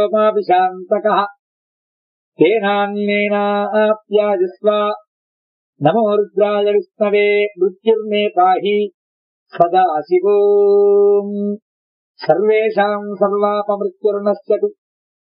शान्तकः तेनान्येनाप्याजस्व नमो रुद्राय विष्णवे मृत्युर्मे पाहि सदाशिवो सर्वेषां सर्वापमृत्युर्नश्यतु